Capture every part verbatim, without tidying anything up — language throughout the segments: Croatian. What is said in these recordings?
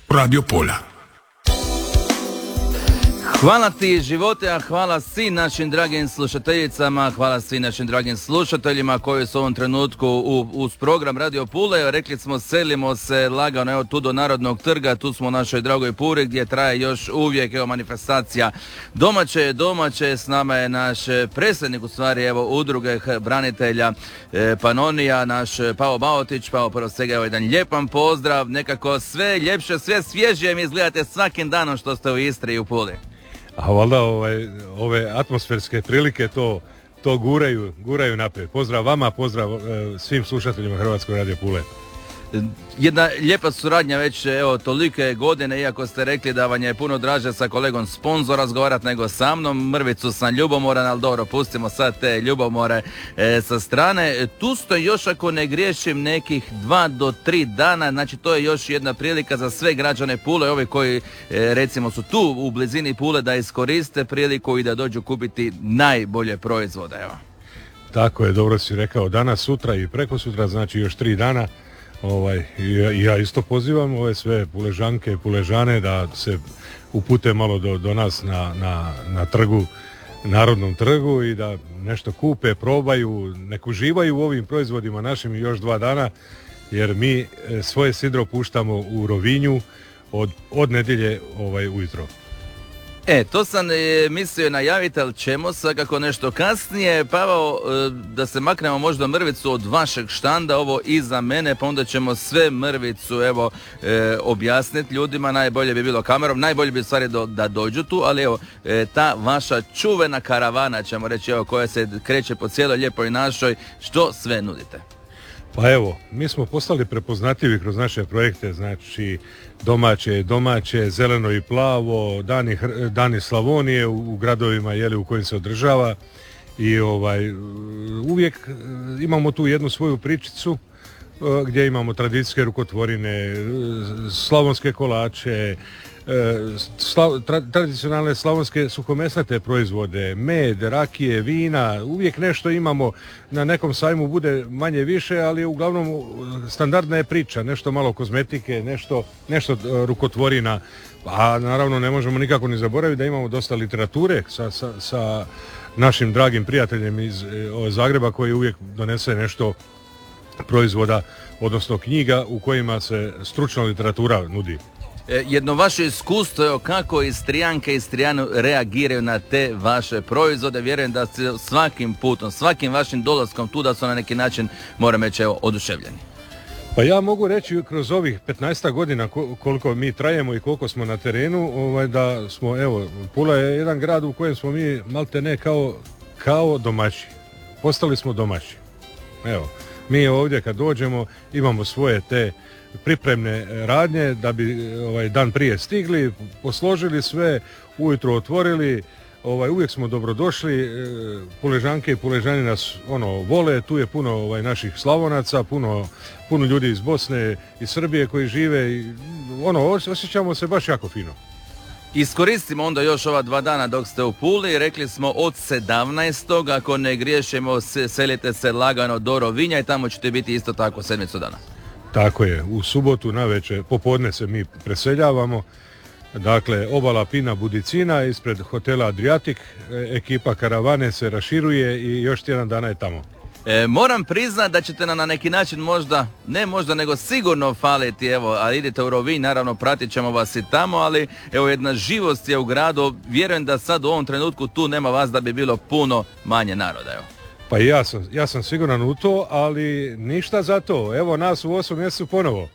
Radio Pola. Hvala ti živote, a hvala svim našim dragim slušateljicama, hvala svim našim dragim slušateljima koji su u ovom trenutku u, uz program Radio Pule. Rekli smo, selimo se lagano evo tu do Narodnog trga, tu smo u našoj dragoj Puri gdje traje još uvijek evo manifestacija domaće, domaće. S nama je naš predsjednik u stvari evo udruge branitelja e, Panonija, naš Pavo Baotić. Pavo, prvo svega evo jedan lijepan pozdrav, nekako sve ljepše, sve svježije mi izgledate svakim danom što ste u Istri i u Puli. A valjda ovaj, ove atmosferske prilike to, to guraju, guraju naprijed. Pozdrav vama, pozdrav e, svim slušateljima Hrvatskog radija Pule. Jedna lijepa suradnja već evo tolike godine, iako ste rekli da vam je puno draže sa kolegom sponzor razgovarati nego sa mnom. Mrvicu sam ljubomoran, ali dobro, pustimo sad te ljubomore e, sa strane. Tu ste još, ako ne griješim, nekih dva do tri dana, znači to je još jedna prilika za sve građane Pule, ovi koji e, recimo su tu u blizini Pule, da iskoriste priliku i da dođu kupiti najbolje proizvode. Evo. Tako je, dobro si rekao, danas, sutra i preko sutra, znači još tri dana. Ovaj, ja, ja isto pozivam ove sve Puležanke i Puležane da se upute malo do, do nas na, na, na trgu, Narodnom trgu, i da nešto kupe, probaju, nek uživaju u ovim proizvodima našim još dva dana, jer mi svoje sidro puštamo u Rovinju od, od nedjelje ovaj, ujutro. E, to sam e, mislio najaviti, ali ćemo svakako nešto kasnije. Pavao, e, da se maknemo možda mrvicu od vašeg štanda, ovo iza mene, pa onda ćemo sve mrvicu evo e, objasniti ljudima. Najbolje bi bilo kamerom, najbolje bi stvari do, da dođu tu, ali evo e, ta vaša čuvena karavana, ćemo reći, evo, koja se kreće po cijeloj lijepoj našoj, što sve nudite? Pa evo, mi smo postali prepoznatljivi kroz naše projekte, znači domaće, domaće, zeleno i plavo, dani, dani Slavonije u, u gradovima jeli, u kojim se održava, i ovaj uvijek imamo tu jednu svoju pričicu gdje imamo tradicijske rukotvorine, slavonske kolače, Sla, tra, tradicionalne slavonske suhomesnate proizvode, med, rakije, vina, uvijek nešto imamo, na nekom sajmu bude manje više, ali uglavnom standardna je priča, nešto malo kozmetike, nešto, nešto rukotvorina, a naravno ne možemo nikako ni zaboraviti da imamo dosta literature sa, sa, sa našim dragim prijateljem iz o, Zagreba, koji uvijek donese nešto proizvoda, odnosno knjiga u kojima se stručna literatura nudi. Jedno vaše iskustvo je kako Istrijanke i Istrijani reagiraju na te vaše proizvode. Vjerujem da ste svakim putom, svakim vašim dolaskom tu da su na neki način, moram reći, evo, oduševljeni. Pa ja mogu reći kroz ovih petnaest godina koliko mi trajemo i koliko smo na terenu, ovaj, da smo, evo, Pula je jedan grad u kojem smo mi malte ne kao, kao domaći. Postali smo domaći. Evo, mi ovdje kad dođemo imamo svoje te pripremne radnje da bi ovaj dan prije stigli, posložili sve, ujutro otvorili, ovaj uvijek smo dobrodošli, e, Puležanke i Puležani nas ono vole, tu je puno ovaj naših Slavonaca, puno puno ljudi iz Bosne i Srbije koji žive i ono osjećamo se baš jako fino. Iskoristimo onda još ova dva dana dok ste u Puli. Rekli smo od sedamnaestog ako ne griješimo, selite se lagano do Rovinja i tamo ćete biti isto tako sedmicu dana. Tako je, u subotu navečer, popodne se mi preseljavamo, dakle obala Pina Budicina ispred hotela Adriatic, ekipa karavane se raširuje i još tjedan dana je tamo. E, moram priznati da ćete nam na neki način možda, ne možda nego sigurno faliti, evo, a idete u Rovinj, naravno pratit ćemo vas i tamo, ali evo jedna živost je u gradu, vjerujem da sad u ovom trenutku tu nema vas da bi bilo puno manje naroda, evo. Pa ja sam, ja sam siguran u to, ali ništa za to. Evo nas u osmom mjesecu ponovo.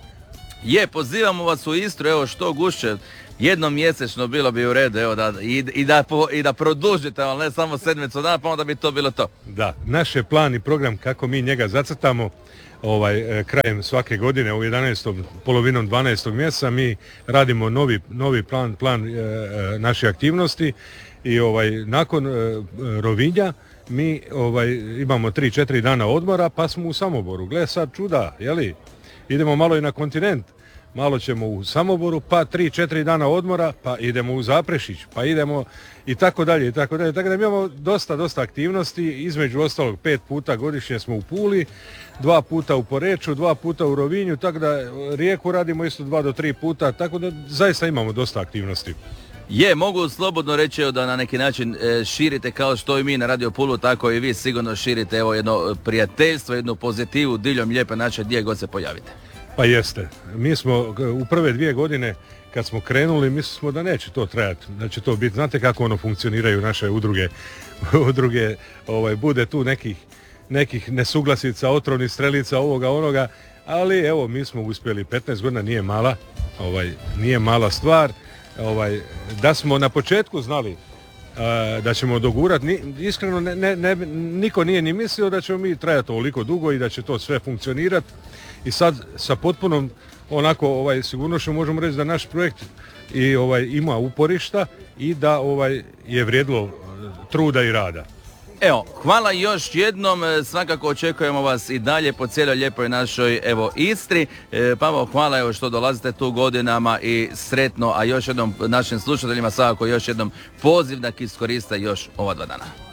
Je, pozivamo vas u Istru, evo što gušće, jednom mjesečno bilo bi u redu, evo da, i, i, da, i da produžite, ali ne samo sedmicu dana, pa onda bi to bilo to. Da, naš je plan i program kako mi njega zacrtamo ovaj, krajem svake godine, u jedanaestom polovinom dvanaestog mjeseca, mi radimo novi, novi plan, plan e, naše aktivnosti i ovaj, nakon e, Rovinja mi ovaj, imamo tri četiri dana odmora, pa smo u Samoboru. Gle sad čuda, jeli? Idemo malo i na kontinent. malo ćemo u Samoboru, pa tri, četiri dana odmora, pa idemo u Zaprešić, pa idemo i tako dalje i tako dalje. Tako da imamo dosta, dosta aktivnosti, između ostalog pet puta godišnje smo u Puli, dva puta u Poreču, dva puta u Rovinju, tako da Rijeku radimo isto dva do tri puta, tako da zaista imamo dosta aktivnosti. Je, mogu slobodno reći da na neki način e, širite kao što i mi na Radio Pulu, tako i vi sigurno širite evo jedno prijateljstvo, jednu pozitivu diljem lijepe naše gdje god se pojavite. Pa jeste. Mi smo u prve dvije godine kad smo krenuli, mislili smo da neće to trajati, da će to biti, znate kako ono funkcioniraju naše udruge, udruge, ovaj, bude tu nekih, nekih nesuglasica, otrovnih strelica, ovoga, onoga, ali evo mi smo uspjeli, petnaest godina nije mala, ovaj, nije mala stvar. Ovaj, da smo na početku znali uh, da ćemo dogurati, ni, iskreno ne, ne, ne, niko nije ni mislio da ćemo mi trajati ovoliko dugo i da će to sve funkcionirati i sad sa potpunom onako ovaj, sigurnošću možemo reći da naš projekt i, ovaj, ima uporišta i da ovaj, je vrijedilo truda i rada. Evo, hvala još jednom, svakako očekujemo vas i dalje po cijeloj lijepoj našoj evo Istri. E, Pavao, hvala evo što dolazite tu godinama i sretno, a još jednom našim slušateljima svakako još jednom poziv da iskoriste još ova dva dana.